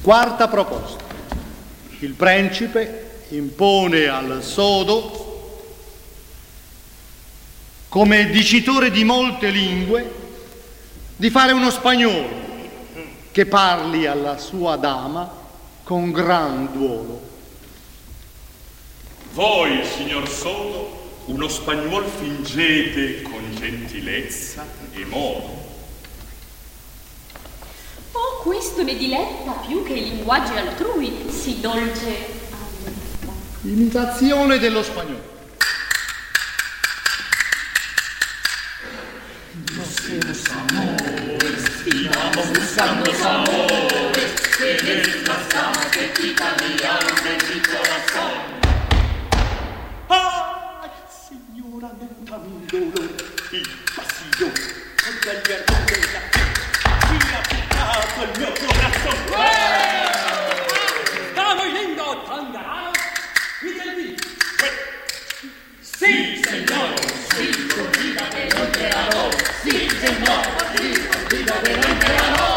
Quarta proposta. Il principe impone al sodo, come dicitore di molte lingue, di fare uno spagnolo che parli alla sua dama con gran duolo. Voi, signor sodo, uno spagnol fingete con gentilezza e modo. Oh, questo mi diletta più che i linguaggi altrui, sì dolce all'età. Imitazione dello spagnolo. Busquemos amores, sigamos buscando amores, que es la llama que pica mi alma y mi corazón. ¡Ay, señora, nota mi dolor y pasión! Contra el jardín de la